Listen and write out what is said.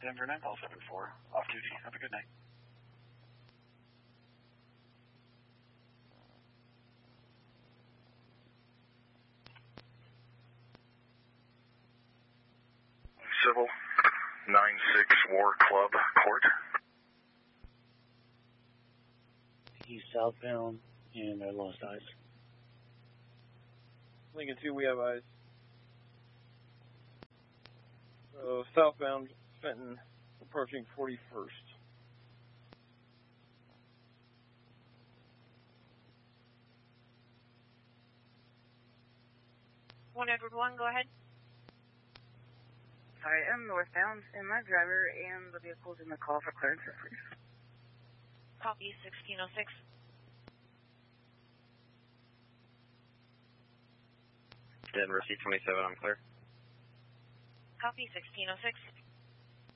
Denver 974, off duty. Have a good night. Civil 96 War Club Court. He's southbound and I lost eyes. Lincoln 2, we have eyes. So southbound Fenton approaching 41st. 1 Edward 1, go ahead. Sorry, I'm northbound, and my driver and the vehicle's in the call for clearance, please. Copy 1606. Denver C27, I'm clear. Copy 1606.